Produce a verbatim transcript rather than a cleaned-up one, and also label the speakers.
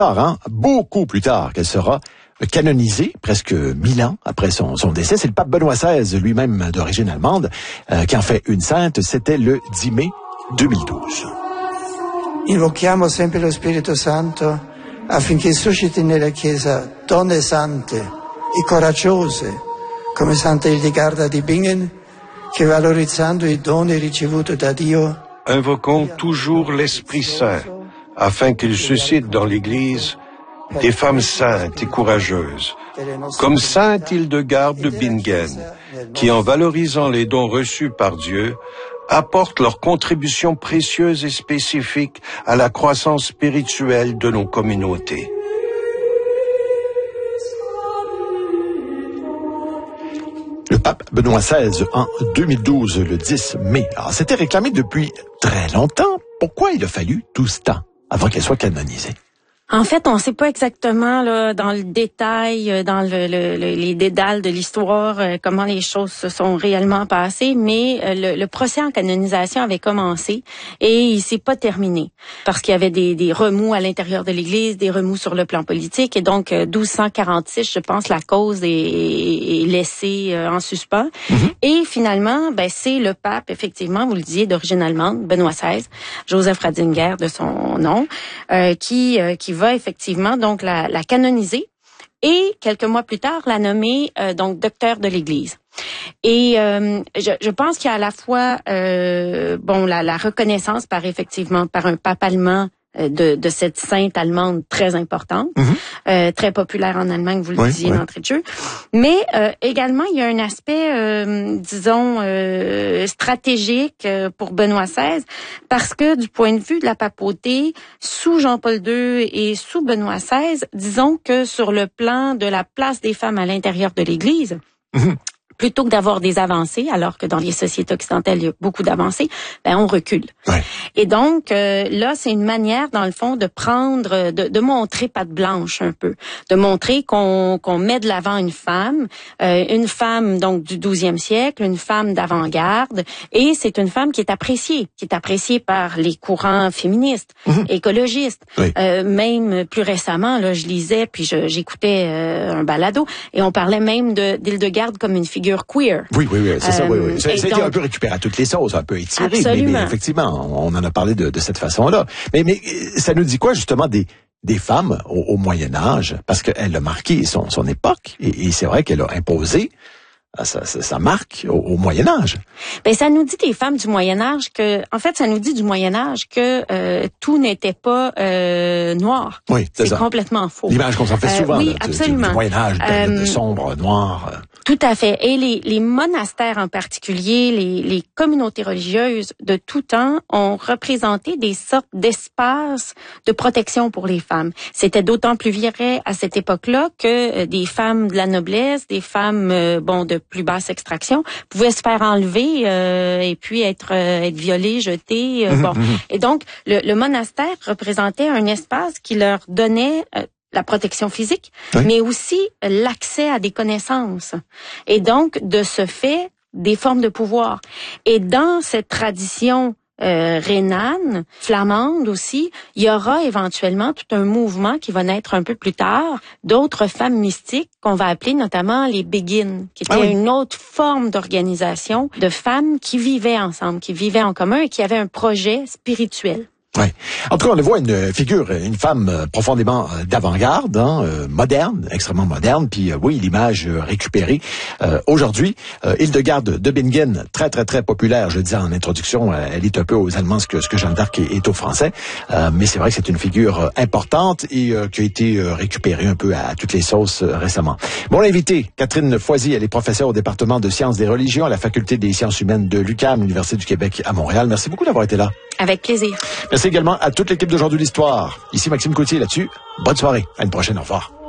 Speaker 1: Hein, beaucoup plus tard qu'elle sera canonisée, presque mille ans après son, son décès. C'est le pape Benoît seize, lui-même d'origine allemande, euh, qui en fait une sainte. C'était le dix mai deux mille douze.
Speaker 2: Invochiamo sempre lo Spirito Santo affinché susciti nella Chiesa donne sante e coraggiose, come Santa Hildegarda di Bingen, che valorizzando i doni ricevuti da Dio.
Speaker 3: Invoquons toujours l'Esprit Saint, afin qu'il suscite dans l'Église des femmes saintes et courageuses, comme Sainte Hildegarde de Bingen, qui, en valorisant les dons reçus par Dieu, apportent leur contribution précieuse et spécifique à la croissance spirituelle de nos communautés.
Speaker 1: Le pape Benoît seize en deux mille douze, le dix mai. Alors, c'était réclamé depuis très longtemps. Pourquoi il a fallu tout ce temps avant qu'elle soit canonisée?
Speaker 4: En fait, on ne sait pas exactement là, dans le détail, dans le, le, le, les dédales de l'histoire, euh, comment les choses se sont réellement passées, mais euh, le, le procès en canonisation avait commencé et il s'est pas terminé parce qu'il y avait des, des remous à l'intérieur de l'Église, des remous sur le plan politique, et donc euh, douze cent quarante-six, je pense, la cause est, est laissée euh, en suspens. Mm-hmm. Et finalement, ben c'est le pape, effectivement, vous le disiez, d'origine allemande, Benoît seize, Joseph Ratzinger de son nom, euh, qui euh, qui va effectivement donc la, la canoniser et quelques mois plus tard la nommer euh, donc docteur de l'Église. Et euh, je, je pense qu'il y a à la fois euh, bon la, la reconnaissance par effectivement par un pape allemand de, de cette sainte allemande très importante, mm-hmm. euh, très populaire en Allemagne, vous le oui, disiez oui. d'entrée de jeu. Mais euh, également, il y a un aspect, euh, disons, euh, stratégique euh, pour Benoît seize, parce que du point de vue de la papauté, sous Jean-Paul deux et sous Benoît seize, disons que sur le plan de la place des femmes à l'intérieur de l'Église, mm-hmm. plutôt que d'avoir des avancées, alors que dans les sociétés occidentales, il y a beaucoup d'avancées, ben on recule. Ouais. Et donc, euh, là, c'est une manière, dans le fond, de prendre, de, de montrer patte blanche un peu, de montrer qu'on qu'on met de l'avant une femme, euh, une femme donc du douzième siècle, une femme d'avant-garde, et c'est une femme qui est appréciée, qui est appréciée par les courants féministes, mmh. écologistes. Oui. Euh, même plus récemment, là, je lisais, puis je, j'écoutais euh, un balado, et on parlait même de d'Hildegarde comme une figure queer.
Speaker 1: Oui, oui, oui, c'est euh, ça, oui, oui. C'est, c'est un peu récupéré à toutes les sauces, un peu étiré, mais, mais effectivement, on en a parlé de, de cette façon-là. Mais, mais ça nous dit quoi, justement, des, des femmes au, au Moyen-Âge? Parce qu'elle a marqué son, son époque, et, et c'est vrai qu'elle a imposé Ça, ça, ça marque au, au Moyen Âge.
Speaker 4: Ben ça nous dit des femmes du Moyen Âge que, en fait, ça nous dit du Moyen Âge que euh, tout n'était pas euh, noir.
Speaker 1: Oui, c'est, c'est ça.
Speaker 4: Complètement faux.
Speaker 1: L'image qu'on s'en fait souvent, euh, oui, là, absolument. Du, du Moyen Âge, de, euh, de sombre, noir.
Speaker 4: Tout à fait. Et les, les monastères en particulier, les, les communautés religieuses de tout temps ont représenté des sortes d'espaces de protection pour les femmes. C'était d'autant plus vrai à cette époque-là que des femmes de la noblesse, des femmes euh, bon de plus basse extraction, pouvaient se faire enlever euh, et puis être euh, être violées, jetées. Euh, bon. Et donc, le, le monastère représentait un espace qui leur donnait euh, la protection physique, oui. mais aussi l'accès à des connaissances. Et donc, de ce fait, des formes de pouvoir. Et dans cette tradition euh, rhénane, flamande aussi, il y aura éventuellement tout un mouvement qui va naître un peu plus tard, d'autres femmes mystiques qu'on va appeler notamment les Béguines, qui était ah oui. une autre forme d'organisation de femmes qui vivaient ensemble, qui vivaient en commun et qui avaient un projet spirituel.
Speaker 1: Oui. En tout cas, on le voit une figure, une femme profondément d'avant-garde, hein, moderne, extrêmement moderne. Puis oui, l'image récupérée euh, aujourd'hui. Euh, Hildegarde de Bingen, très très très populaire. Je le disais en introduction, elle est un peu aux Allemands ce que ce que Jeanne d'Arc est, est aux Français. Euh, mais c'est vrai que c'est une figure importante et euh, qui a été récupérée un peu à toutes les sauces euh, récemment. Mon invité, Catherine Foisy, elle est professeure au département de sciences des religions à la faculté des sciences humaines de l'U Q A M, l'Université du Québec à Montréal. Merci beaucoup d'avoir été là.
Speaker 4: Avec plaisir.
Speaker 1: Merci également à toute l'équipe d'Aujourd'hui l'Histoire. Ici Maxime Coutier là-dessus. Bonne soirée. À une prochaine. Au revoir.